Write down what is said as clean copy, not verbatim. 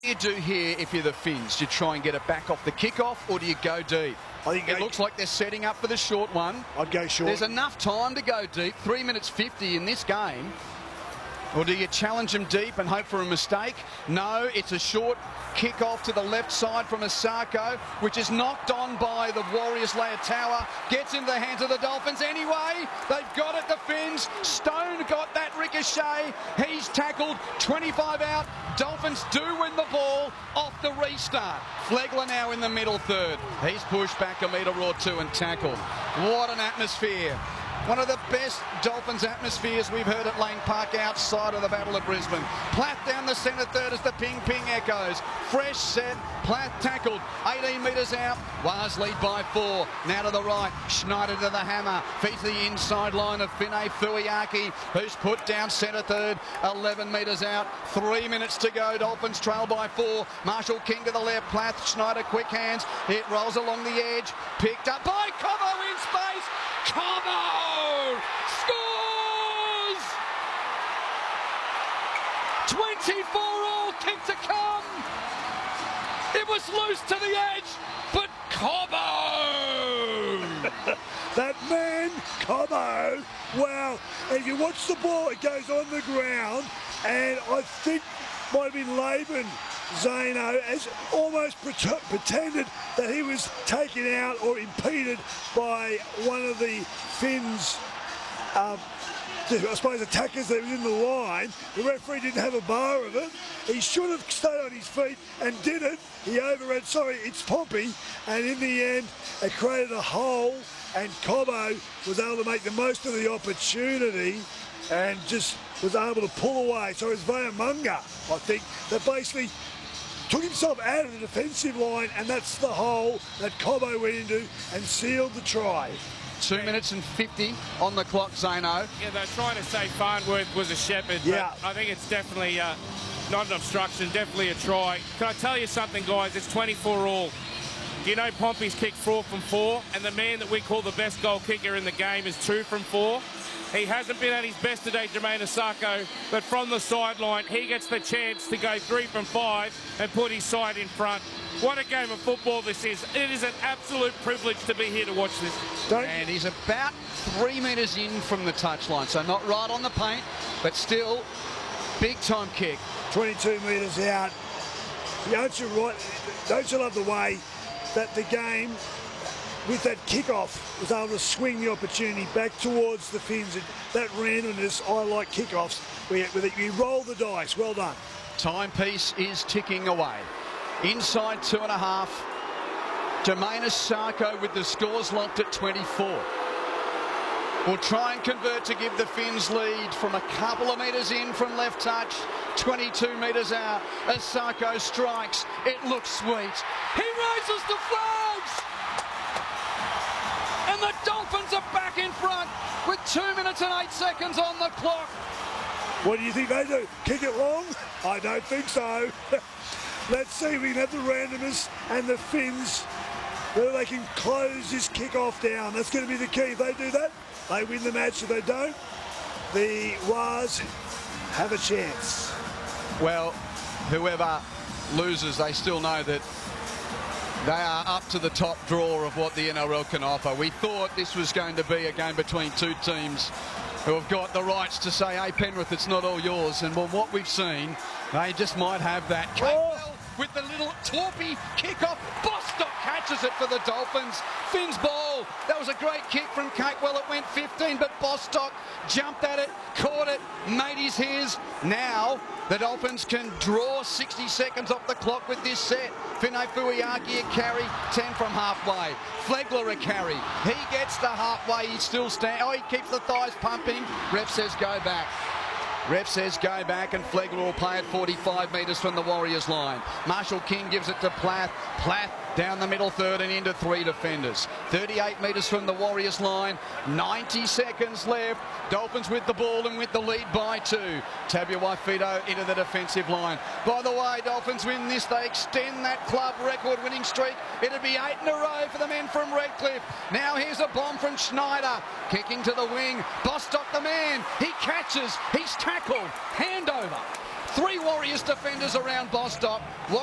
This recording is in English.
You do here if you're the Finns? Do you try and get it back off the kickoff, or do you go deep? I think it looks like they're setting up for the short one. I'd go short. There's enough time to go deep. 3 minutes 50 in this game. Or do you challenge them deep and hope for a mistake? No, it's a short kick-off to the left side from Asako, which is knocked on by the Warriors' Leotawa. Gets into the hands of the Dolphins anyway. They've got it, the Finns. Stone got that ricochet. He's tackled, 25 out. Dolphins do win the ball off the restart. Flegler now in the middle third. He's pushed back a metre or two and tackled. What an atmosphere. One of the best Dolphins atmospheres we've heard at Lane Park outside of the Battle of Brisbane. Platt down the centre third as the ping-ping echoes. Fresh set, Platt tackled, 18 metres out. Waz lead by 4. Now to the right, Schneider to the hammer. Feet to the inside line of Finay Fuiaki, who's put down centre third, 11 metres out. 3 minutes to go, Dolphins trail by 4. Marshall King to the left, Platt, Schneider, quick hands. It rolls along the edge, picked up by Cobo in space. Cobo scores! 24 all, kick to come. It was loose to the edge, but Cobo! That man, Cobo, wow. And if you watch the ball, it goes on the ground, and I think might have been Laban Zano has almost pretended that he was taken out or impeded by one of the Finns, I suppose, attackers that was in the line. The referee didn't have a bar of it. He should have stayed on his feet and didn't. He overran, sorry, it's Pompey, and in the end, it created a hole, and Cobo was able to make the most of the opportunity and just was able to pull away. So it's Vayamunga, I think, that basically took himself out of the defensive line, and that's the hole that Cobo went into and sealed the try. 2 minutes and 50 on the clock, Zano. Yeah, they're trying to say Farnworth was a shepherd, yeah. But I think it's definitely not an obstruction, definitely a try. Can I tell you something, guys? It's 24 all. Do you know Pompey's kicked 4 from 4, and the man that we call the best goal kicker in the game is 2 from 4? He hasn't been at his best today, Jermaine Asako, but from the sideline, he gets the chance to go 3 from 5 and put his side in front. What a game of football this is. It is an absolute privilege to be here to watch this. And he's about 3 metres in from the touchline, so not right on the paint, but still, big-time kick. 22 metres out. Don't you love the way that the game, with that kickoff, was able to swing the opportunity back towards the Finns. That randomness, I like kickoffs. You roll the dice. Well done. Timepiece is ticking away. Inside 2.5. Jermaine Asako with the scores locked at 24. Will try and convert to give the Finns lead from a couple of metres in from left touch. 22 metres out. Asako strikes. It looks sweet. He raises the flags! And the Dolphins are back in front with 2 minutes and 8 seconds on the clock. What do you think they do? Kick it long? I don't think so. Let's see if we can have the randomness and the Finns, whether they can close this kick-off down. That's going to be the key. If they do that, they win the match. If they don't, the Waz have a chance. Well, whoever loses, they still know that they are up to the top draw of what the NRL can offer. We thought this was going to be a game between two teams who have got the rights to say, hey, Penrith, it's not all yours. And from what we've seen, they just might have that. Capewell with the little torpy kick-off. Bostock catches it for the Dolphins. Finn's ball. That was a great kick from Capewell. It went 15, but Bostock jumped at it, caught it, made his. Now the Dolphins can draw 60 seconds off the clock with this set. Finay Fuiaki a carry, 10 from halfway. Flegler a carry. He gets to halfway. He still stands. Oh, he keeps the thighs pumping. Ref says go back. Ref says go back, and Flegler will play at 45 metres from the Warriors line. Marshall King gives it to Platt. Platt down the middle third and into 3 defenders. 38 metres from the Warriors line. 90 seconds left. Dolphins with the ball and with the lead by 2. Tabuai-Fidow into the defensive line. By the way, Dolphins win this. They extend that club record winning streak. It'd be 8 in a row for the men from Redcliffe. Now here's a bomb from Schneider. Kicking to the wing. Bostock the man. He catches. He's tackled. Handover. Three Warriors defenders around Bostock.